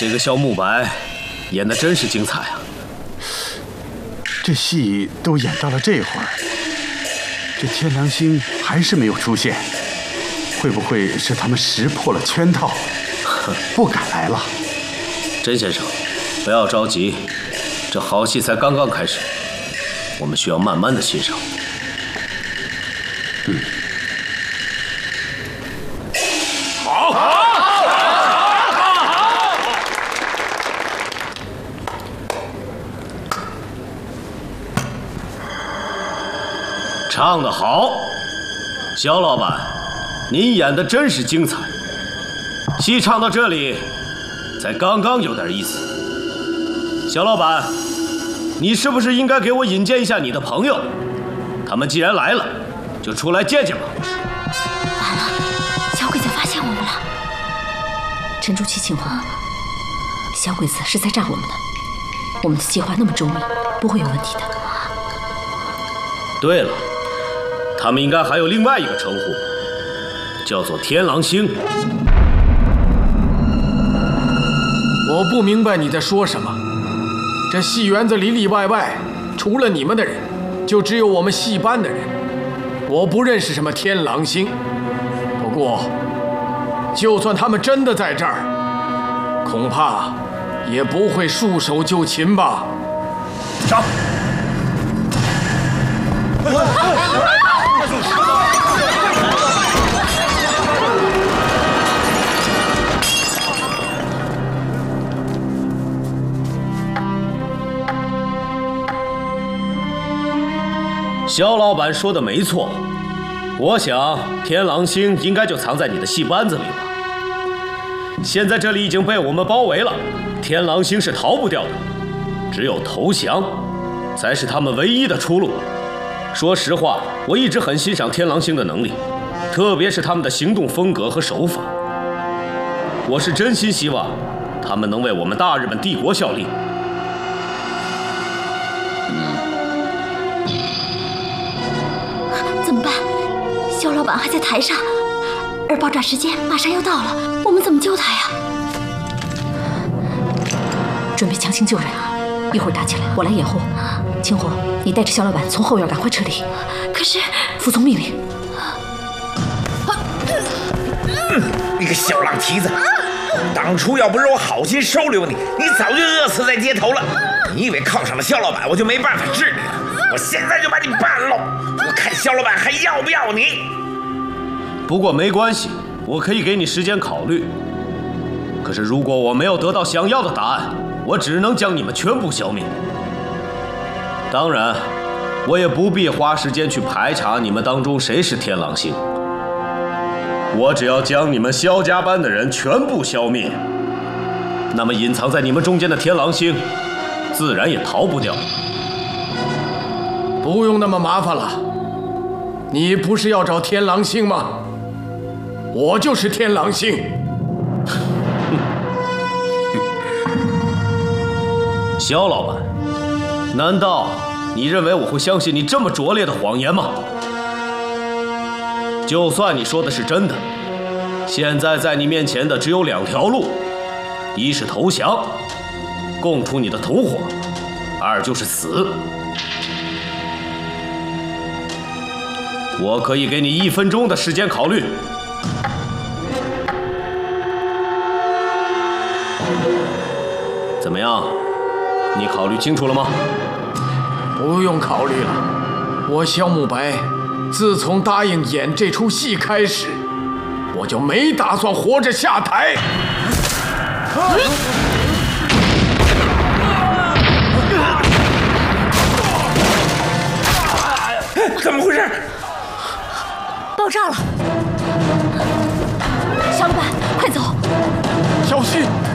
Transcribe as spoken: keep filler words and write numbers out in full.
这个肖慕白演的真是精彩啊！ 这戏都演到了这会儿，这天狼星还是没有出现，会不会是他们识破了圈套，不敢来了？ 甄先生，不要着急，这好戏才刚刚开始，我们需要慢慢的欣赏。嗯。 好，好，好，好，好！ 唱得好，肖老板，您演的真是精彩。戏唱到这里，才刚刚有点意思。肖老板，你是不是应该给我引荐一下你的朋友？他们既然来了，就出来见见吧。 沉住气，青红。小鬼子是在诈我们的，我们的计划那么周密，不会有问题的。 对了，他们应该还有另外一个称呼，叫做天狼星。 我不明白你在说什么。这戏园子里里外外，除了你们的人，就只有我们戏班的人。我不认识什么天狼星。不过。 就算他们真的在这儿，恐怕也不会束手就擒吧。上！ 肖老板说的没错。 我想，天狼星应该就藏在你的戏班子里吧。现在这里已经被我们包围了，天狼星是逃不掉的，只有投降，才是他们唯一的出路。说实话，我一直很欣赏天狼星的能力，特别是他们的行动风格和手法。我是真心希望他们能为我们大日本帝国效力。 怎么办？肖老板还在台上，而爆炸时间马上要到了，我们怎么救他呀？准备强行救人，一会儿打起来，我来掩护。青红，你带着肖老板从后院赶快撤离。可是，服从命令。 嗯，你个小浪蹄子！当初要不是我好心收留你，你早就饿死在街头了。你以为靠上了肖老板，我就没办法治你了？我现在就把你办了！ 我看肖老板还要不要你？ 不过没关系，我可以给你时间考虑。可是如果我没有得到想要的答案，我只能将你们全部消灭。当然，我也不必花时间去排查你们当中谁是天狼星。我只要将你们肖家班的人全部消灭，那么隐藏在你们中间的天狼星，自然也逃不掉。 不用那么麻烦了，你不是要找天狼星吗？我就是天狼星。 肖老板，难道你认为我会相信你这么拙劣的谎言吗？就算你说的是真的，现在在你面前的只有两条路：一是投降，供出你的同伙；二就是死。 我可以给你一分钟的时间考虑。怎么样？你考虑清楚了吗？ 不用考虑了，我肖慕白，自从答应演这出戏开始，我就没打算活着下台。 怎么回事？ 爆炸了！肖老板，快走！ 小心！